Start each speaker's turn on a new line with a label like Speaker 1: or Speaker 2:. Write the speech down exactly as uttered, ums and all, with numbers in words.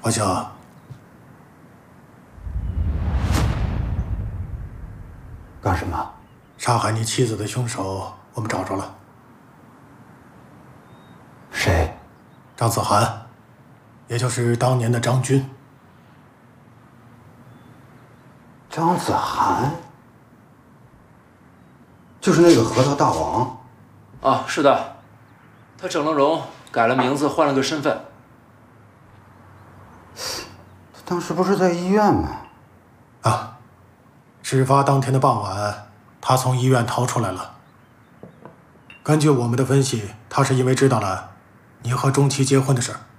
Speaker 1: 阿香，
Speaker 2: 干什么？
Speaker 1: 杀害你妻子的凶手，我们找着了。
Speaker 2: 谁？
Speaker 1: 张子涵，也就是当年的张军。
Speaker 2: 张子涵，就是那个核桃大王。
Speaker 3: 啊，是的，他整了容，改了名字，换了个身份。
Speaker 2: 他当时不是在医院吗？
Speaker 1: 啊，事发当天的傍晚，他从医院逃出来了。根据我们的分析，他是因为知道了你和钟琪结婚的事，